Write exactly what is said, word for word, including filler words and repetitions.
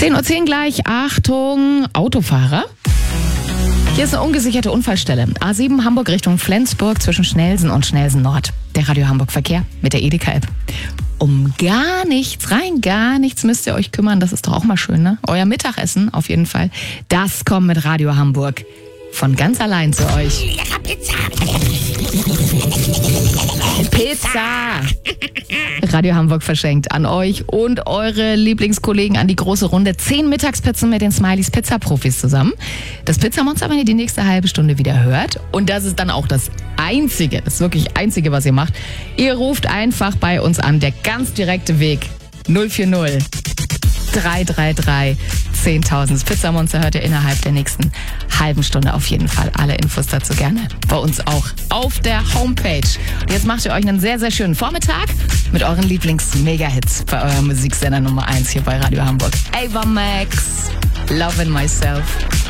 zehn Uhr zehn gleich, Achtung, Autofahrer. Hier ist eine ungesicherte Unfallstelle. A sieben Hamburg Richtung Flensburg zwischen Schnellsen und Schnellsen Nord. Der Radio Hamburg Verkehr mit der Edeka-App. Um gar nichts, rein gar nichts müsst ihr euch kümmern. Das ist doch auch mal schön, ne? Euer Mittagessen auf jeden Fall. Das kommt mit Radio Hamburg von ganz allein zu euch. Pizza! Pizza! Radio Hamburg verschenkt an euch und eure Lieblingskollegen an die große Runde zehn Mittagspizzen mit den Smileys Pizza-Profis zusammen. Das Pizzamonster, wenn ihr die nächste halbe Stunde wieder hört. Und das ist dann auch das Einzige, das wirklich Einzige, was ihr macht. Ihr ruft einfach bei uns an. Der ganz direkte Weg null vier null drei drei drei zehntausend. Das Pizzamonster hört ihr innerhalb der nächsten halben Stunde auf jeden Fall. Alle Infos dazu gerne bei uns auch auf der Homepage. Und jetzt macht ihr euch einen sehr, sehr schönen Vormittag mit euren Lieblings-Mega-Hits bei eurem Musiksender Nummer eins hier bei Radio Hamburg. Ava Max, Lovin' Myself.